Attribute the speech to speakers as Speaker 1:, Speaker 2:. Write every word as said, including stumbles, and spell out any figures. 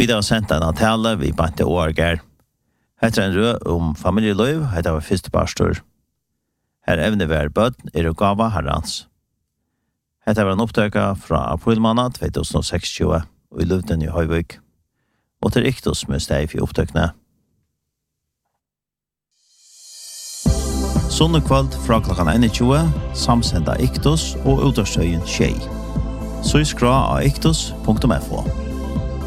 Speaker 1: Vi har sendt en tale vi bante årger. Hette en rød om familieliv, hette var første pastor. Her evne vi er bød, er og gava herrens. Hette var en opptøkka fra aprilmåned tjuetusen og tjueseks, og i Luften i Høyvøk. Og til Iktos med steg i opptøkene. Sonne kveld fra klokken tjue, samsenda Iktos og utårstøyen Tjei. Så i skra av iktos punktum f o.